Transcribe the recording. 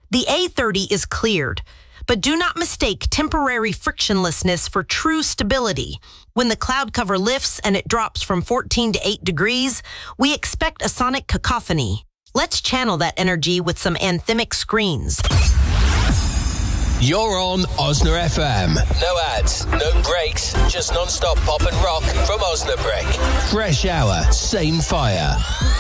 The A30 is cleared, but do not mistake temporary frictionlessness for true stability. When the cloud cover lifts and it drops from 14 to 8 degrees, we expect a sonic cacophony. Let's channel that energy with some anthemic screens. You're on Osna FM. No ads, no breaks, just non-stop pop and rock from Osnabrück. Fresh hour, same fire.